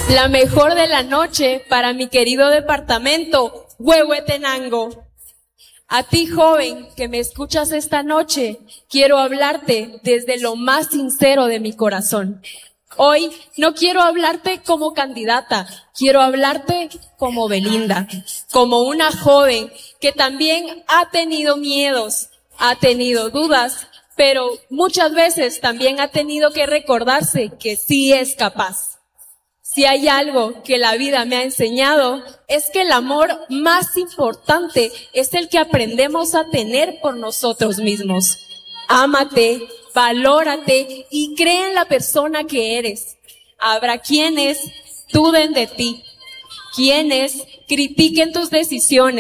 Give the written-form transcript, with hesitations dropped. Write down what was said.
La mejor de la noche para mi querido departamento, Huehuetenango. A ti, joven, que me escuchas esta noche, quiero hablarte desde lo más sincero de mi corazón. Hoy no quiero hablarte como candidata, quiero hablarte como Belinda, como una joven que también ha tenido miedos, ha tenido dudas, pero muchas veces también ha tenido que recordarse que sí es capaz. Si hay algo que la vida me ha enseñado, es que el amor más importante es el que aprendemos a tener por nosotros mismos. Ámate, valórate y cree en la persona que eres. Habrá quienes duden de ti, quienes critiquen tus decisiones.